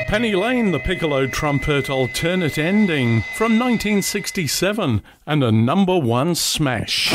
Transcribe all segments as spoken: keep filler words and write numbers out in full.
Penny Lane, the piccolo trumpet alternate ending from nineteen sixty-seven, and a number one smash.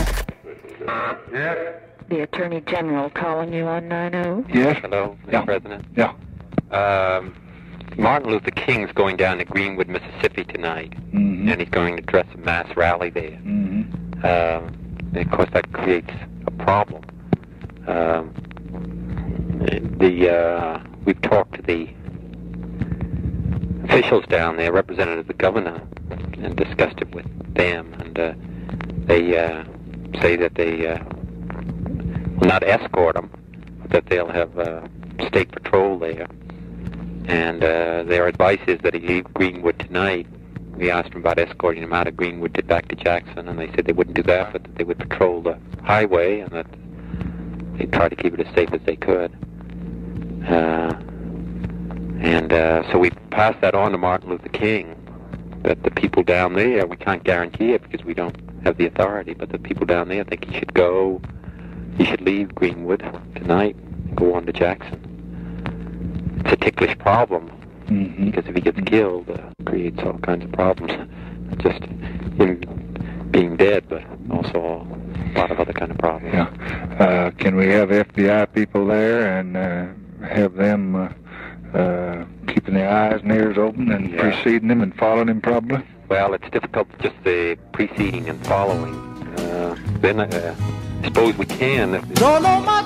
Yeah. The Attorney General calling you on nine oh. Yes. Hello, Mister Yeah. President. Yeah. Um, Martin Luther King's going down to Greenwood, Mississippi tonight, Mm-hmm. and he's going to address a mass rally there. Mm-hmm. Um, and of course, that creates a problem. Um, the uh, we've talked to the officials down there, representative of the governor, and discussed it with them, and uh, they uh, say that they uh, will not escort him, but that they'll have uh, state patrol there. And uh, their advice is that he leave Greenwood tonight. We asked them about escorting him out of Greenwood to back to Jackson, and they said they wouldn't do that, but that they would patrol the highway, and that they'd try to keep it as safe as they could. Uh, and uh, so we passed that on to Martin Luther King, that the people down there, we can't guarantee it because we don't have the authority, but the people down there think he should go, he should leave Greenwood tonight and go on to Jackson. It's a ticklish problem, Mm-hmm. because if he gets killed, uh, it creates all kinds of problems. Not just him being dead, but also a lot of other kind of problems. Yeah. Uh, can we have F B I people there and uh, have them uh, uh, keeping their eyes and ears open and Yeah. preceding him and following him probably? Well, it's difficult just the preceding and following. Uh, then uh, I suppose we can. Don't know much